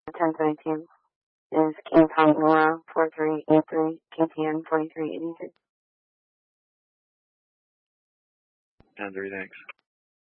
1032 is King Tom Nora 4383, KTN 4383. 10-3, thanks.